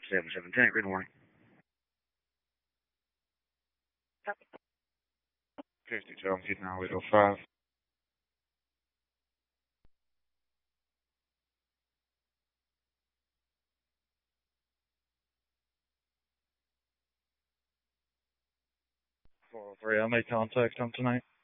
7710, good morning. 52, I'm getting now 805. I may contact him tonight.